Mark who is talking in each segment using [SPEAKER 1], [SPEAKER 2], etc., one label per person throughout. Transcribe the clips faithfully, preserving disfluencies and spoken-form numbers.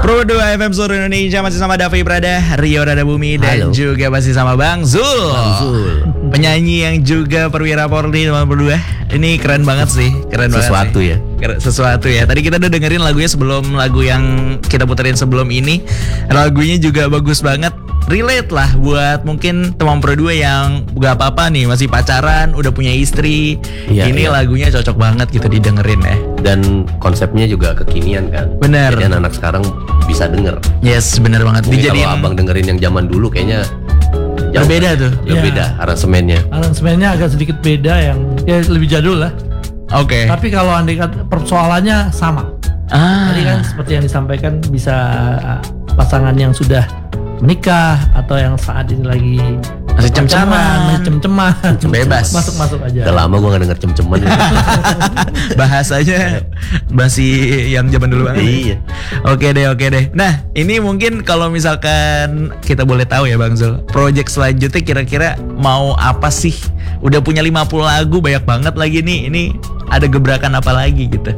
[SPEAKER 1] Pro dua F M seluruh Indonesia masih sama Davi Prada, Rio Rada Bumi, dan
[SPEAKER 2] Halo.
[SPEAKER 1] juga masih sama Bang Zul,
[SPEAKER 2] Bang Zul.
[SPEAKER 1] penyanyi yang juga perwira Polri nomor dua. Ini keren banget sih, keren
[SPEAKER 2] Sesuatu
[SPEAKER 1] banget sih.
[SPEAKER 2] ya.
[SPEAKER 1] Keren- Sesuatu ya. Tadi kita udah dengerin lagunya sebelum lagu yang kita puterin sebelum ini. Lagunya juga bagus banget. Relate lah buat mungkin teman Pro dua yang gak apa-apa nih, masih pacaran, udah punya istri.
[SPEAKER 2] Iya,
[SPEAKER 1] Ini
[SPEAKER 2] iya.
[SPEAKER 1] lagunya cocok banget gitu didengerin ya.
[SPEAKER 2] Dan konsepnya juga kekinian kan.
[SPEAKER 1] Bener.
[SPEAKER 2] Jadi anak sekarang bisa denger.
[SPEAKER 1] Yes, bener banget.
[SPEAKER 2] Mungkin
[SPEAKER 1] Dijadiin
[SPEAKER 2] kalau abang dengerin yang zaman dulu kayaknya jauh.
[SPEAKER 1] berbeda tuh.
[SPEAKER 2] Ya,
[SPEAKER 3] Iya.
[SPEAKER 2] beda aransemennya.
[SPEAKER 3] Aransemennya agak sedikit beda, yang ya lebih jadul lah.
[SPEAKER 1] Oke.
[SPEAKER 3] Tapi kalau andai kata persoalannya sama.
[SPEAKER 1] Ah.
[SPEAKER 3] Tadi kan seperti yang disampaikan, bisa pasangan yang sudah menikah atau yang saat ini lagi
[SPEAKER 1] Masih
[SPEAKER 3] pacaran,
[SPEAKER 1] cem-ceman.
[SPEAKER 3] masih cem-ceman,
[SPEAKER 1] Bebas.
[SPEAKER 3] masuk-masuk aja.
[SPEAKER 2] Udah lama gue gak denger cem-cemen.
[SPEAKER 1] Bahasanya masih yang zaman dulu banget.
[SPEAKER 2] Iya.
[SPEAKER 1] Oke deh, oke deh. Nah, ini mungkin kalau misalkan kita boleh tahu ya Bang Zul, project selanjutnya kira-kira mau apa sih? Udah punya lima puluh lagu, banyak banget lagi nih. Ini ada gebrakan apa lagi gitu?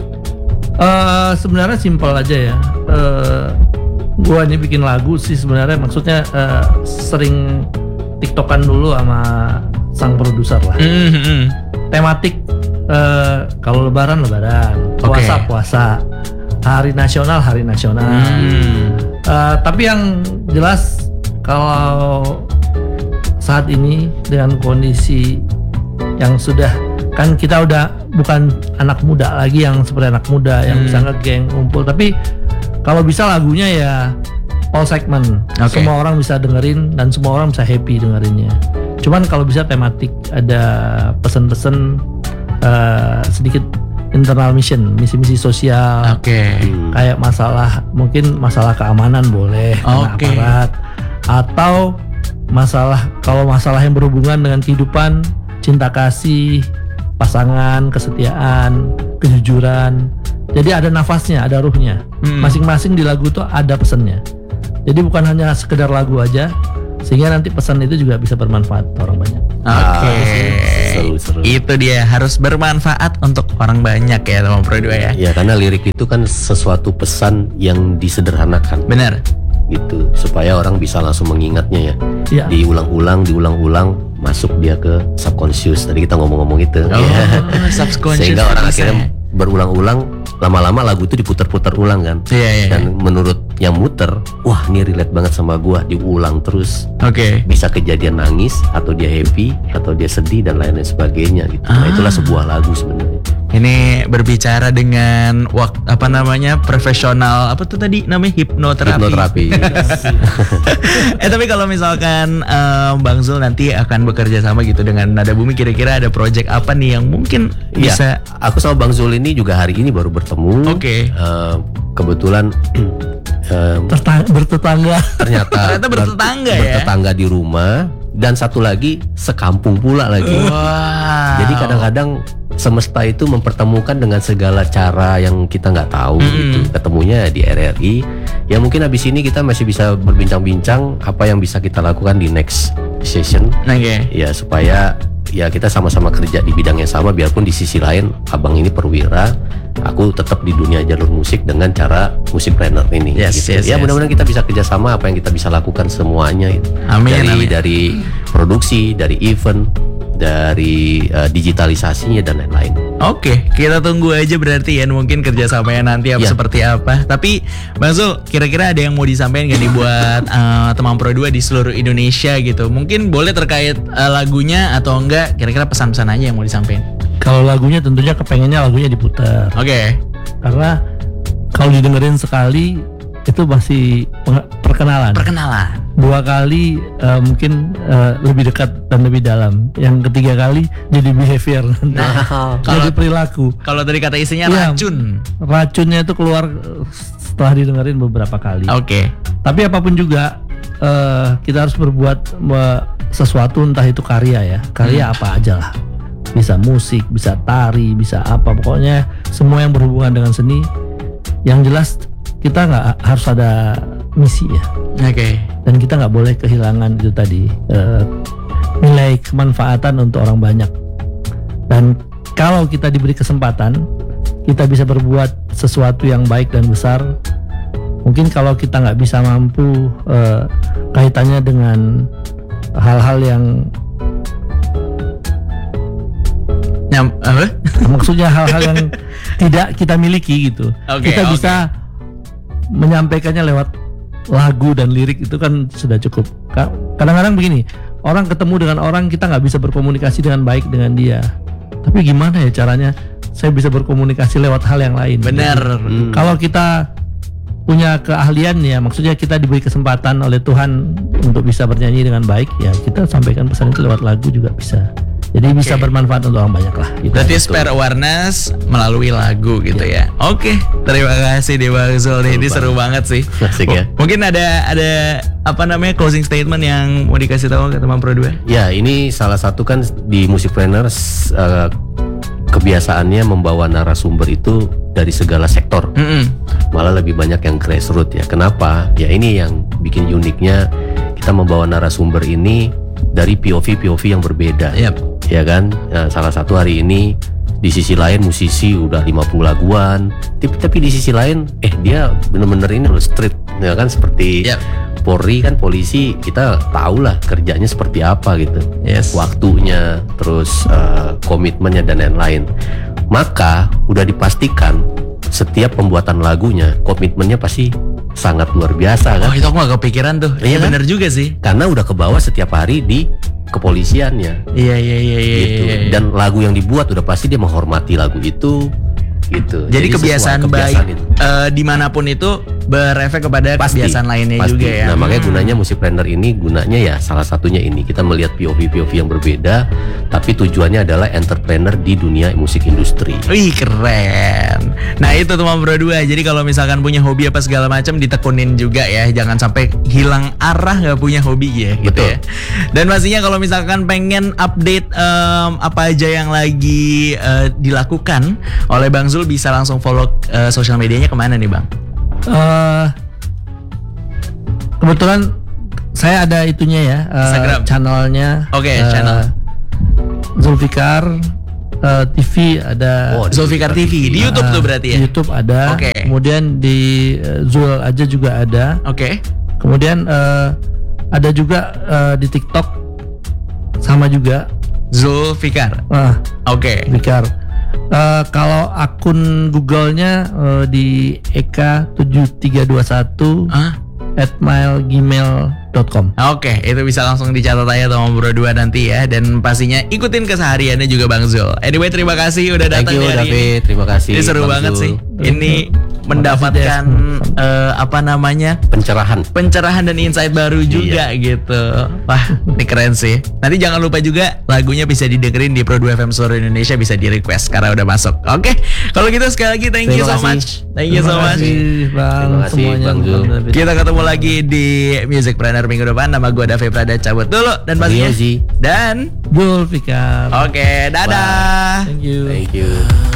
[SPEAKER 3] Eh, sebenarnya simpel aja ya. Eh, gua ini bikin lagu sih sebenarnya, maksudnya eh, sering tiktokan dulu sama sang produser lah.
[SPEAKER 1] Mm-hmm.
[SPEAKER 3] Tematik, eh, kalau lebaran lebaran,
[SPEAKER 1] Oke.
[SPEAKER 3] puasa puasa, hari nasional hari nasional.
[SPEAKER 1] Hmm.
[SPEAKER 3] Eh, tapi yang jelas kalau saat ini dengan kondisi yang sudah, kan kita udah bukan anak muda lagi yang seperti anak muda yang
[SPEAKER 1] Hmm.
[SPEAKER 3] bisa ngegeng ngumpul, tapi kalau bisa lagunya ya all segment,
[SPEAKER 1] Oke.
[SPEAKER 3] semua orang bisa dengerin dan semua orang bisa happy dengerinnya. Cuman kalau bisa tematik, ada pesan-pesan, eh, sedikit internal mission, misi-misi sosial,
[SPEAKER 1] Oke.
[SPEAKER 2] Hmm.
[SPEAKER 3] kayak masalah, mungkin masalah keamanan boleh kena
[SPEAKER 1] Oke.
[SPEAKER 3] aparat, atau masalah, kalau masalah yang berhubungan dengan kehidupan, cinta kasih, pasangan, kesetiaan, kejujuran. Jadi ada nafasnya, ada ruhnya.
[SPEAKER 1] Hmm.
[SPEAKER 3] Masing-masing di lagu tuh ada pesannya. Jadi bukan hanya sekedar lagu aja, sehingga nanti pesan itu juga bisa bermanfaat untuk orang banyak.
[SPEAKER 1] Oke.
[SPEAKER 2] Seru-seru.
[SPEAKER 1] Itu dia, harus bermanfaat untuk orang banyak ya teman Pro dua ya.
[SPEAKER 2] Ya karena lirik itu kan sesuatu pesan yang disederhanakan
[SPEAKER 1] Benar.
[SPEAKER 2] gitu, supaya orang bisa langsung mengingatnya ya.
[SPEAKER 3] Ya.
[SPEAKER 2] Diulang-ulang, diulang-ulang, masuk dia ke subconscious. Tadi kita ngomong-ngomong itu.
[SPEAKER 1] Oh,
[SPEAKER 2] Ya.
[SPEAKER 1] subconscious.
[SPEAKER 2] Sehingga orang
[SPEAKER 1] bisa
[SPEAKER 2] akhirnya berulang-ulang, lama-lama lagu itu diputar-putar ulang kan.
[SPEAKER 1] ya? Iya, iya.
[SPEAKER 2] Dan menurut yang muter, wah ini relate banget sama gua, diulang terus.
[SPEAKER 1] Oke.
[SPEAKER 2] Bisa kejadian nangis, atau dia happy, atau dia sedih, dan lain-lain sebagainya gitu. Nah
[SPEAKER 1] Ah.
[SPEAKER 2] itulah sebuah lagu sebenarnya.
[SPEAKER 1] Ini berbicara dengan wak, apa namanya, profesional, apa tuh tadi namanya, hipnoterapi.
[SPEAKER 2] Hipnoterapi.
[SPEAKER 1] eh tapi kalau misalkan em, Bang Zul nanti akan bekerja sama gitu dengan Nada Bumi, kira-kira ada project apa nih yang mungkin
[SPEAKER 2] Iya,
[SPEAKER 1] bisa?
[SPEAKER 2] aku sama Bang Zul ini juga hari ini baru bertemu.
[SPEAKER 1] Oke.
[SPEAKER 2] Eh, kebetulan eh,
[SPEAKER 3] Tertang- bertetangga.
[SPEAKER 2] ternyata
[SPEAKER 1] Ternyata bertetangga ya?
[SPEAKER 2] bertetangga di rumah, dan satu lagi sekampung pula lagi.
[SPEAKER 1] Wow.
[SPEAKER 2] Jadi kadang-kadang semesta itu mempertemukan dengan segala cara yang kita nggak tahu
[SPEAKER 1] Mm-mm.
[SPEAKER 2] gitu. Ketemunya di R R I. Ya mungkin habis ini kita masih bisa berbincang-bincang apa yang bisa kita lakukan di next session.
[SPEAKER 1] Oke.
[SPEAKER 2] Ya supaya ya kita sama-sama kerja di bidang yang sama, biarpun di sisi lain abang ini perwira, aku tetap di dunia jalur musik dengan cara musik planner ini.
[SPEAKER 1] Yes,
[SPEAKER 2] gitu.
[SPEAKER 1] yes,
[SPEAKER 2] ya
[SPEAKER 1] yes.
[SPEAKER 2] mudah-mudahan kita bisa kerjasama, apa yang kita bisa lakukan semuanya itu.
[SPEAKER 1] Amin,
[SPEAKER 2] dari
[SPEAKER 1] amin.
[SPEAKER 2] dari produksi, dari event, dari uh, digitalisasinya dan lain-lain.
[SPEAKER 1] Oke, kita tunggu aja berarti ya, mungkin kerjasamanya nanti apa
[SPEAKER 2] Iya.
[SPEAKER 1] seperti apa. Tapi Bang Zul, kira-kira ada yang mau disampaikan gak nih buat eh, teman Pro dua di seluruh Indonesia gitu? Mungkin boleh terkait eh, lagunya atau enggak, kira-kira pesan-pesan aja yang mau disampaikan.
[SPEAKER 3] Kalau lagunya tentunya kepengennya lagunya diputar.
[SPEAKER 1] Oke.
[SPEAKER 3] Karena kalau didengerin sekali itu masih penge- perkenalan.
[SPEAKER 1] Perkenalan.
[SPEAKER 3] Dua kali eh, mungkin eh, lebih dekat dan lebih dalam. Yang ketiga kali jadi behavior,
[SPEAKER 1] Nah,
[SPEAKER 3] jadi
[SPEAKER 1] kalau
[SPEAKER 3] perilaku.
[SPEAKER 1] kalau tadi kata isinya
[SPEAKER 3] Iya.
[SPEAKER 1] racun.
[SPEAKER 3] Racunnya itu keluar eh, setelah didengerin beberapa kali.
[SPEAKER 1] Oke.
[SPEAKER 3] Tapi apapun juga, eh, kita harus berbuat eh, sesuatu, entah itu karya ya, karya apa aja lah. Bisa musik, bisa tari, bisa apa, pokoknya semua yang berhubungan dengan seni. Yang jelas kita nggak harus ada misi ya,
[SPEAKER 1] Oke.
[SPEAKER 3] dan kita nggak boleh kehilangan itu tadi, eh, nilai kemanfaatan untuk orang banyak. Dan kalau kita diberi kesempatan, kita bisa berbuat sesuatu yang baik dan besar, Mungkin kalau kita nggak bisa mampu eh, kaitannya dengan hal-hal yang
[SPEAKER 1] Nyam, apa?
[SPEAKER 3] maksudnya hal-hal yang tidak kita miliki gitu.
[SPEAKER 1] Oke,
[SPEAKER 3] kita
[SPEAKER 1] oke.
[SPEAKER 3] bisa menyampaikannya lewat lagu dan lirik itu kan sudah cukup. Ka- Kadang-kadang begini, orang ketemu dengan orang kita nggak bisa berkomunikasi dengan baik dengan dia. Tapi gimana ya caranya saya bisa berkomunikasi lewat hal yang lain?
[SPEAKER 1] Benar.
[SPEAKER 2] Hmm.
[SPEAKER 3] Kalau kita punya keahlian ya, maksudnya kita diberi kesempatan oleh Tuhan untuk bisa bernyanyi dengan baik, ya kita sampaikan pesan itu lewat lagu juga bisa. Jadi bisa
[SPEAKER 1] Oke.
[SPEAKER 3] bermanfaat untuk orang banyak lah. Gitu.
[SPEAKER 1] Berarti spread awareness melalui lagu gitu ya. Oke, terima kasih deh Bang Zul. Ini seru banget sih.
[SPEAKER 2] Asik ya.
[SPEAKER 1] Mungkin ada ada apa namanya closing statement yang mau dikasih tahu ke teman Pro dua?
[SPEAKER 2] Ya, ini salah satu kan di Musikpreneur uh, kebiasaannya membawa narasumber itu dari segala sektor.
[SPEAKER 1] Mm-mm.
[SPEAKER 2] Malah lebih banyak yang grassroots ya. Kenapa? Ya ini yang bikin uniknya, kita membawa narasumber ini dari P O V P O V yang berbeda.
[SPEAKER 1] Yap.
[SPEAKER 2] Ya kan? Ya, salah satu hari ini di sisi lain musisi udah lima puluh laguan, tapi, tapi di sisi lain eh dia bener-bener ini loh street, ya kan, seperti
[SPEAKER 1] Yap.
[SPEAKER 2] Polri kan, polisi kita tahu lah kerjanya seperti apa gitu.
[SPEAKER 1] Yes.
[SPEAKER 2] Waktunya, terus uh, komitmennya dan lain-lain. Maka udah dipastikan setiap pembuatan lagunya komitmennya pasti sangat luar biasa kan.
[SPEAKER 1] Oh, itu aku gak kepikiran tuh. Iya
[SPEAKER 2] Iya kan?
[SPEAKER 1] benar juga sih.
[SPEAKER 2] Karena udah kebawa setiap hari di kepolisiannya.
[SPEAKER 1] Iya iya iya iya.
[SPEAKER 2] Gitu.
[SPEAKER 1] iya, iya.
[SPEAKER 2] Dan lagu yang dibuat udah pasti dia menghormati lagu itu gitu.
[SPEAKER 1] Jadi, kebiasaan,
[SPEAKER 2] sesuai
[SPEAKER 1] baik
[SPEAKER 2] kebiasaan itu.
[SPEAKER 1] eh, dimanapun itu berefek kepada
[SPEAKER 2] Pasti,
[SPEAKER 1] kebiasaan lainnya
[SPEAKER 2] pasti.
[SPEAKER 1] juga ya.
[SPEAKER 2] Nah makanya
[SPEAKER 1] Hmm.
[SPEAKER 2] gunanya Musikpreneur ini gunanya ya salah satunya ini, kita melihat P O V P O V yang berbeda, tapi tujuannya adalah entrepreneur di dunia musik industri.
[SPEAKER 1] Wih keren. Nah itu teman Pro dua. Jadi kalau misalkan punya hobi apa segala macam ditekunin juga ya. Jangan sampai hilang arah nggak punya hobi ya gitu
[SPEAKER 2] Betul.
[SPEAKER 1] ya. Dan pastinya kalau misalkan pengen update em, apa aja yang lagi eh, dilakukan oleh Bang Zul, bisa langsung follow eh, sosial medianya kemana nih Bang?
[SPEAKER 3] Eh, kebetulan saya ada itunya ya, eh,
[SPEAKER 1] Instagram.
[SPEAKER 3] channelnya.
[SPEAKER 1] Oke,
[SPEAKER 3] eh,
[SPEAKER 1] channel.
[SPEAKER 3] Zulfikar eh, T V ada.
[SPEAKER 2] Oh, di
[SPEAKER 1] Zulfikar T V di YouTube
[SPEAKER 3] eh,
[SPEAKER 1] tuh berarti ya.
[SPEAKER 3] di YouTube ada.
[SPEAKER 1] Oke.
[SPEAKER 3] Kemudian di eh, Zul aja juga ada.
[SPEAKER 1] Oke.
[SPEAKER 3] Kemudian eh, ada juga eh, di TikTok sama juga.
[SPEAKER 1] Zulfikar.
[SPEAKER 3] Nah,
[SPEAKER 1] Oke.
[SPEAKER 3] Fikar. Eh, kalau akun Google-nya eh, di eka tujuh tiga dua satu
[SPEAKER 1] Ah.
[SPEAKER 3] at mail gmail dot com.
[SPEAKER 1] Oke, itu bisa langsung dicatat aja sama Bro dua nanti ya. Dan pastinya ikutin kesehariannya juga Bang Zul. Anyway, terima kasih udah
[SPEAKER 2] Thank
[SPEAKER 1] datang
[SPEAKER 2] you
[SPEAKER 1] di hari ini.
[SPEAKER 2] David, terima kasih.
[SPEAKER 1] Ini seru
[SPEAKER 2] Bang
[SPEAKER 1] banget
[SPEAKER 2] Zul.
[SPEAKER 1] sih. Ini mendapatkan eh, apa namanya,
[SPEAKER 2] Pencerahan.
[SPEAKER 1] pencerahan dan insight baru juga gitu. Wah, ini keren sih. Nanti jangan lupa juga lagunya bisa didengerin di Pro dua F M seluruh Indonesia, bisa di request karena udah masuk. Oke, kalau gitu sekali lagi thank you
[SPEAKER 2] Terima
[SPEAKER 1] so
[SPEAKER 2] kasih.
[SPEAKER 1] much. Thank you so
[SPEAKER 3] Terima
[SPEAKER 1] much.
[SPEAKER 3] kasih, Bang,
[SPEAKER 2] Terima kasih,
[SPEAKER 3] semuanya.
[SPEAKER 2] Bang Zul.
[SPEAKER 1] Kita ketemu lagi di Musikpreneur minggu depan. Nama gue David Prada, cabut dulu dan pastinya
[SPEAKER 2] Yozi.
[SPEAKER 1] dan
[SPEAKER 3] Zulfikar.
[SPEAKER 1] oke, dadah.
[SPEAKER 3] Thank you.
[SPEAKER 2] Thank you.